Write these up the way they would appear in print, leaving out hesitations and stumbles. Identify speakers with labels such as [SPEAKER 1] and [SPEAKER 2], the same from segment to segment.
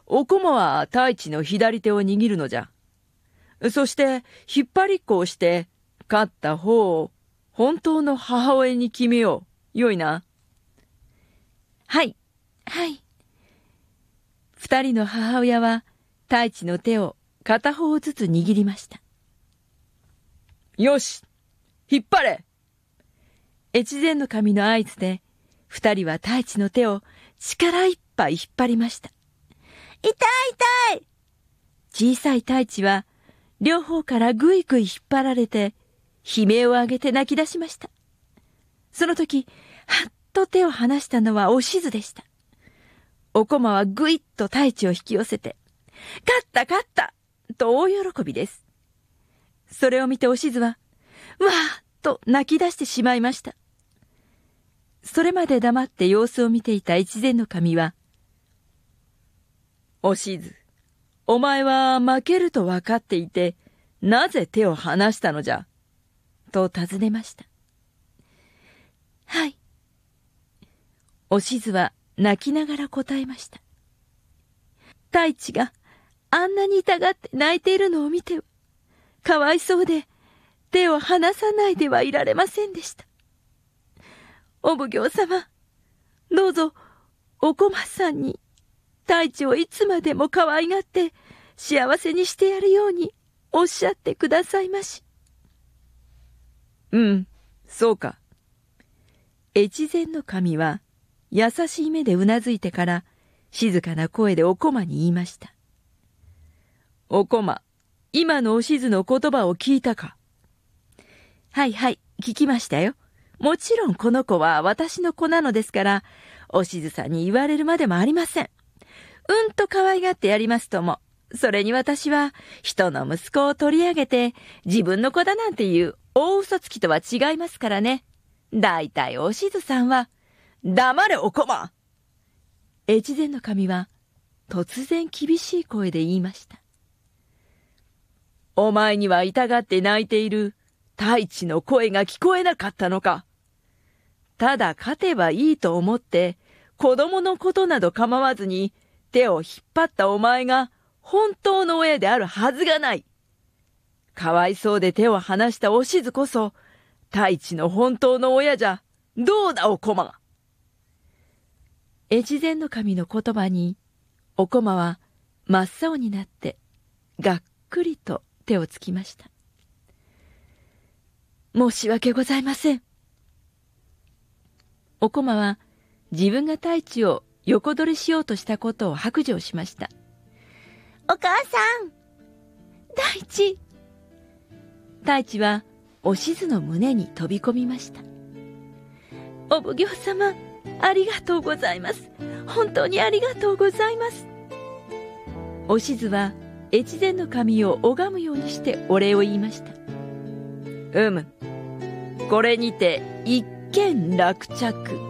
[SPEAKER 1] お駒は太一の左手を握るのじゃ。そして引っ張りっこをして勝った方を本当の母親に決めよう。よいな。
[SPEAKER 2] はい、はい。二人の母親は太一の手を片方ずつ握りました。
[SPEAKER 1] よし、引っ張れ。
[SPEAKER 2] 越前の神の合図で、二人は太一の手を力いっぱい引っ張りました。痛い痛い。小さい太一は両方からぐいぐい引っ張られて、悲鳴を上げて泣き出しました。その時、はっと手を離したのはおしずでした。お駒はぐいっと太一を引き寄せて、勝った勝ったと大喜びです。それを見ておしずは、わーっと泣き出してしまいました。それまで黙って様子を見ていた越前の神は、
[SPEAKER 1] おしず、お前は負けると分かっていて、なぜ手を離したのじゃ
[SPEAKER 2] と尋ねました。はい。おしずは泣きながら答えました。太一があんなに痛がって泣いているのを見ては、かわいそうで手を離さないではいられませんでした。お奉行様、どうぞお駒さんに太一をいつまでも可愛がって幸せにしてやるようにおっしゃってくださいまし。
[SPEAKER 1] うん、そうか。
[SPEAKER 2] 越前の神は優しい目でうなずいてから静かな声でお駒に言いました。
[SPEAKER 1] お駒、今のおしずの言葉を聞いたか？
[SPEAKER 2] はいはい、聞きましたよ。もちろんこの子は私の子なのですから、おしずさんに言われるまでもありません。うんと可愛がってやりますとも。それに私は人の息子を取り上げて自分の子だなんていう大嘘つきとは違いますからね。だいたいおしずさんは、
[SPEAKER 1] 黙れお駒。
[SPEAKER 2] 越前の神は突然厳しい声で言いました。
[SPEAKER 1] お前には痛がって泣いている太一の声が聞こえなかったのか。ただ勝てばいいと思って子供のことなど構わずに手を引っ張ったお前が本当の親であるはずがない。かわいそうで手を離したおしずこそ太一の本当の親じゃ。どうだお駒。
[SPEAKER 2] 越前の神の言葉にお駒は真っ青になってがっくりと手をつきました。申し訳ございません。お駒は自分が太一を横取りしようとしたことを白状しました。お母さん、太一。太一はおしずの胸に飛び込みました。お奉行様、ありがとうございます。本当にありがとうございます。おしずは越前の神を拝むようにしてお礼を言いました。
[SPEAKER 1] これにて一件落着。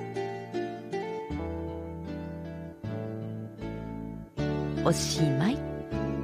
[SPEAKER 2] おしまい。